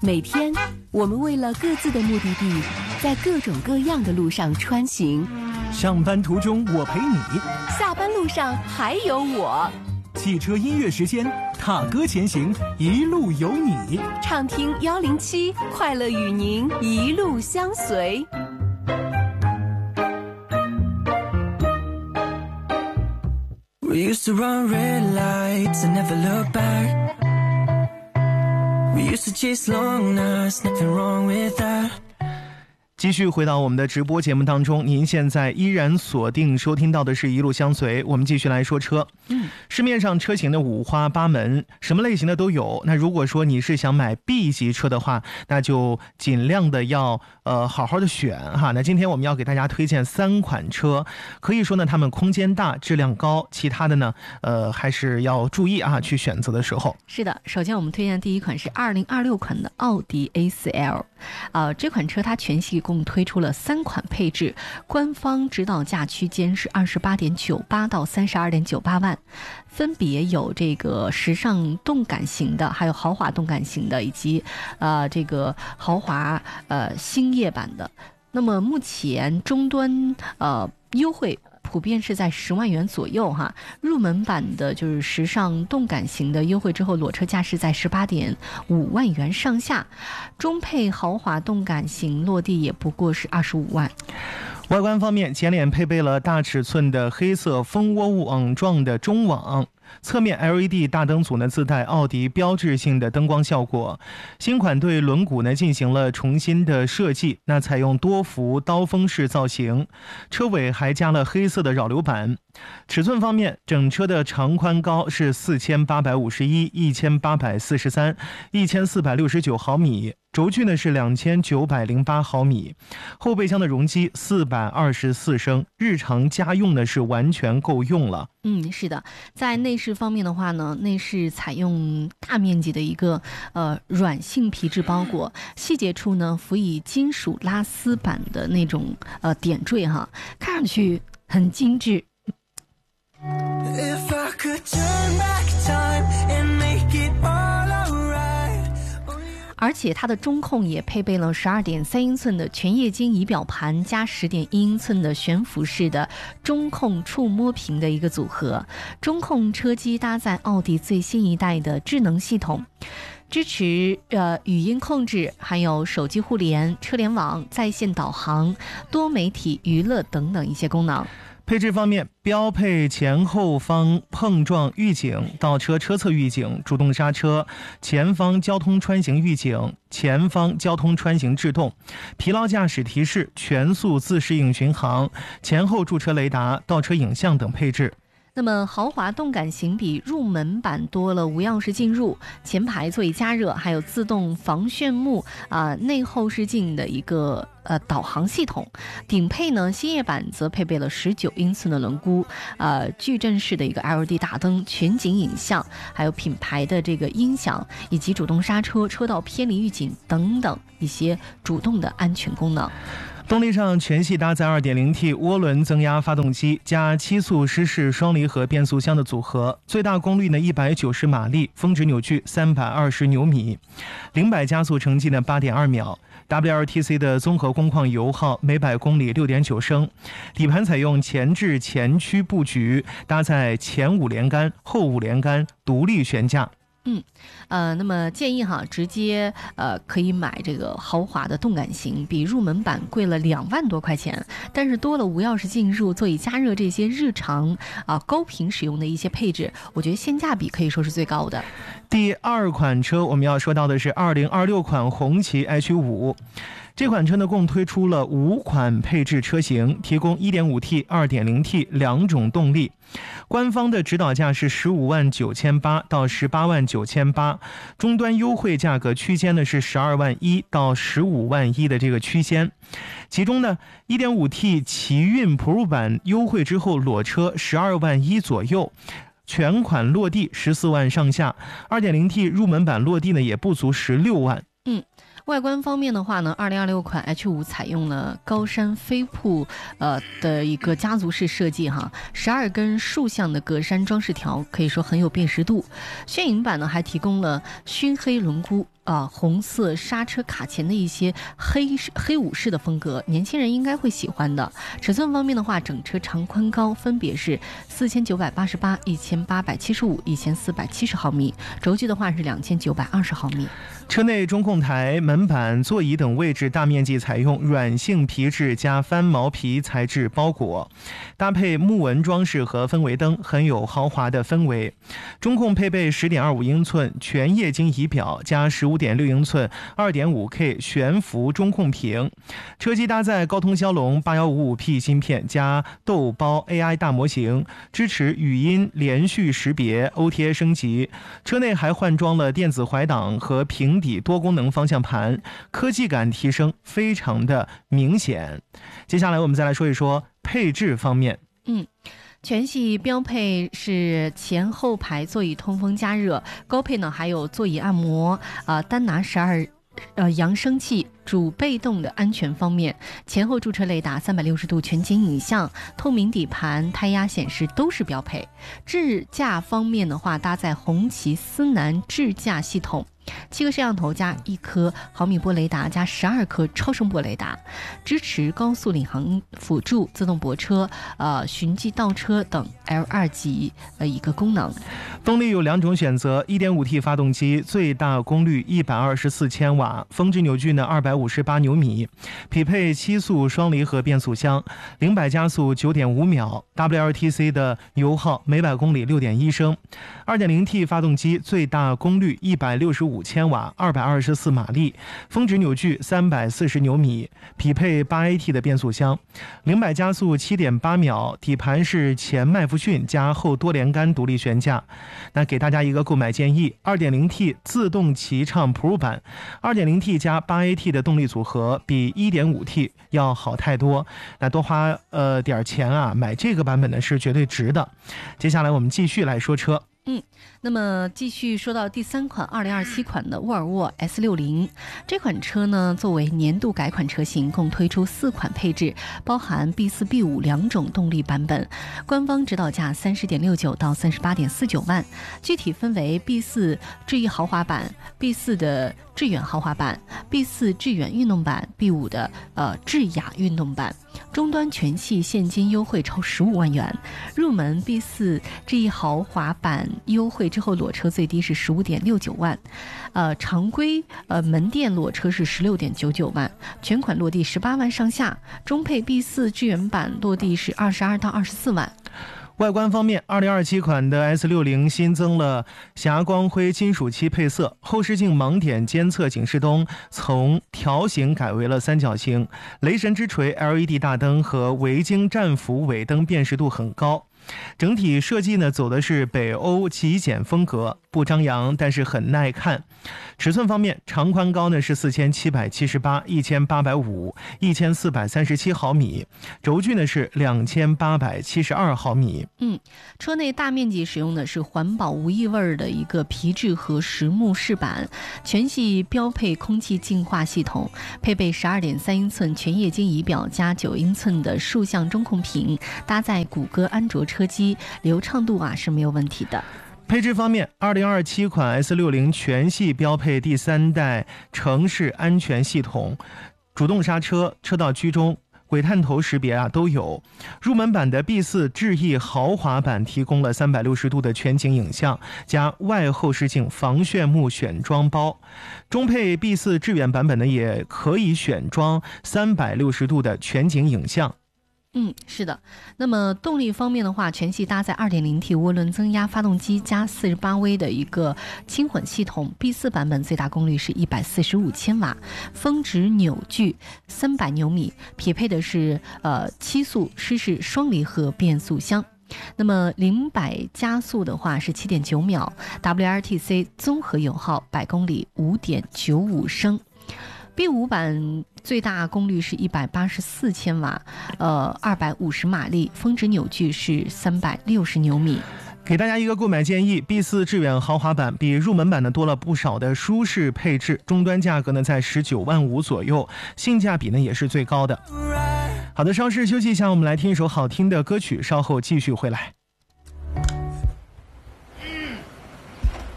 每天，我们为了各自的目的地，在各种各样的路上穿行。 上班途中我陪你， 下班路上还有我。 汽车音乐时间，踏歌前行，一路有你。 畅听107，快乐与您一路相随。 We used to run red lights and never look back. We used to chase long nights, nothing wrong with that. 继续回到我们的直播节目当中，您现在依然锁定收听到的是一路相随。我们继续来说车。市面上车型的五花八门，什么类型的都有。那如果说你是想买 B 级车的话，那就尽量的要好好的选哈。那今天我们要给大家推荐3款车，可以说呢它们空间大，质量高，其他的呢还是要注意啊，去选择的时候。 是的，首先我们推荐的第一款是2026款的奥迪 A4L。这款车它全系共推出了3款配置，官方指导价区间是28.98到32.98万，分别有这个时尚动感型的，还有豪华动感型的，以及这个豪华星夜版的。那么目前终端优惠普遍是在10万元左右哈，入门版的就是时尚动感型的优惠之后裸车价是在18.5万元上下，中配豪华动感型落地也不过是25万。 外观方面，前脸配备了大尺寸的黑色蜂窝网状的中网，侧面 LED 大灯组呢自带奥迪标志性的灯光效果。新款对轮毂呢进行了重新的设计，那采用多幅刀锋式造型，车尾还加了黑色的扰流板。尺寸方面，整车的长宽高是4851、1843、1469毫米，轴距呢是2908毫米，后备箱的容积424升，日常家用呢是完全够用了。 是的，在内饰方面的话呢，内饰采用大面积的一个软性皮质包裹，细节处呢辅以金属拉丝板的那种点缀哈，看上去很精致。 If I could turn back time and make it all alright. 而且它的中控也配备了12.3英寸的全液晶仪表盘加10.1英寸的悬浮式的中控触摸屏的一个组合，中控车机搭载奥迪最新一代的智能系统，支持语音控制，还有手机互联、车联网、在线导航、多媒体娱乐等等一些功能。 配置方面，标配前后方碰撞预警、倒车车侧预警、主动刹车、前方交通穿行预警、前方交通穿行制动、疲劳驾驶提示、全速自适应巡航、前后驻车雷达、倒车影像等配置。 那么豪华动感型比入门版多了无钥匙进入、前排座椅加热，还有自动防眩目内后视镜的一个导航系统。顶配呢，新叶版则配备了19英寸的轮毂，矩阵式的一个 LED 大灯、全景影像，还有品牌的这个音响，以及主动刹车、车道偏离预警等等一些主动的安全功能。 动力上，全系搭载 2.0T 涡轮增压发动机加7速湿式双离合变速箱的组合，最大功率呢190马力，峰值扭矩320牛米，0-100加速成绩呢8.2秒。WLTC 的综合工况油耗每百公里6.9升，底盘采用前置前驱布局，搭载前5连杆、后5连杆独立悬架。 那么建议哈，直接可以买这个豪华的动感型，比入门版贵了2万多块钱，但是多了无钥匙进入、座椅加热这些日常高频使用的一些配置，我觉得性价比可以说是最高的。 第2款车我们要说到的是2026款红旗 H5。这款车呢，共推出了5款配置车型，提供 1.5T、2.0T 两种动力。官方的指导价是15.98万到18.98万，终端优惠价格区间呢是12.1万到15.1万的这个区间。其中呢 1.5T 奇骏 Pro 版优惠之后裸车12.1万左右，全款落地14万上下，2.0T 入门版落地呢也不足16万。 外观方面的话呢，2026款 H5 采用了高山飞瀑的一个家族式设计哈，12根竖向的格栅装饰条，可以说很有辨识度。炫影版呢还提供了熏黑轮毂。红色刹车卡钳的一些黑武士的风格，年轻人应该会喜欢的。尺寸方面的话，整车长宽高分别是4988、1875、1470毫米，轴距的话是2920毫米。 车内中控台、门板、座椅等位置大面积采用软性皮质加翻毛皮材质包裹，搭配木纹装饰和氛围灯，很有豪华的氛围。中控配备 10.25 英寸全液晶仪表加15.6英寸 2.5K 悬浮中控屏，车机搭载高通骁龙 8155P 芯片加豆包 AI 大模型，支持语音连续识别 OTA 升级。车内还换装了电子怀档和平底多功能方向盘，科技感提升非常的明显。接下来我们再来说一说配置方面。 全系标配是前后排座椅通风加热，高配呢还有座椅按摩，丹拿12扬声器。主被动的安全方面，前后驻车雷达、360度全景影像、透明底盘、胎压显示都是标配。智驾方面的话，搭载红旗思南智驾系统，7个摄像头加1颗毫米波雷达加12颗超声波雷达，支持高速领航辅助、自动泊车、循迹倒车等 L2 级一个功能。 动力有两种选择 1.5T 发动机，最大功率124千瓦，峰值扭矩呢258牛米，匹配7速双离合变速箱，0-100加速 9.5秒， WLTC 的油耗每百公里 6.1升。 2.0T 发动机最大功率165千瓦，224马力，峰值扭矩340牛米，匹配 8AT 的变速箱，0-100加速 7.8秒，底盘是前麦弗逊加后多连杆独立悬架。那给大家一个购买建议， 2.0T 自动骑唱 Pro 版 2.0T 加 8AT 的动力组合比 1.5T 要好太多，那多花点钱啊，买这个版本呢是绝对值的。接下来我们继续来说车。 那么继续说到第3款2027款的沃尔沃 S60， 这款车呢作为年度改款车型，共推出4款配置，包含 B4、B5 两种动力版本，官方指导价 30.69 到 38.49 万，具体分为 B4 智逸豪华版、B4 的致远豪华版、B4 致远运动版、B5 的智雅运动版，终端全系现金优惠超15万元，入门 B4 智逸豪华版优惠之后裸车最低是 15.69 万，常规门店裸车是 16.99 万，全款落地18万上下，中配 B4 致远版落地是22到24万。 外观方面，2027款的 S60 新增了霞光灰金属漆配色，后视镜盲点监测警示灯从条形改为了三角形，雷神之锤 LED 大灯和维京战斧尾灯辨识度很高。整体设计呢走的是北欧极简风格，不张扬但是很耐看。尺寸方面，长宽高呢是4778、1850、1437毫米，轴距呢是2872毫米。 车内大面积使用的是环保无异味的一个皮质和实木饰板，全系标配空气净化系统，配备 12.3 英寸全液晶仪表加9英寸的竖向中控屏，搭载谷歌安卓车机，流畅度是没有问题的。 配置方面，2027款 S60 全系标配第3代城市安全系统，主动刹车、车道居中、鬼探头识别都有。入门版的 B4 智逸豪华版提供了360度的全景影像加外后视镜防眩目选装包，中配 B4 致远版本呢也可以选装360度的全景影像。 是的。那么动力方面的话，全系搭载 2.0T 涡轮增压发动机加 48V 的一个轻混系统， B4 版本最大功率是145千瓦，峰值扭矩300牛米，匹配的是7速湿式双离合变速箱。那么0-100加速的话是 7.9秒， WLTC 综合油耗百公里 5.95升。B5 版最大功率是184千瓦，250马力，峰值扭矩是360牛米。 给大家一个购买建议 ，B4 致远豪华版比入门版呢多了不少的舒适配置，终端价格呢在19.5万左右，性价比呢也是最高的。好的，稍事休息一下，我们来听一首好听的歌曲，稍后继续回来。